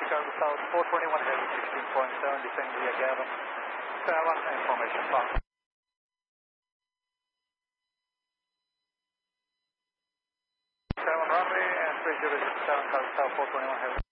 Chicago South 421 heavy 16.7, descend via Gavin. 7, information box. 7 runway and 3007 Chicago South 421 heavy.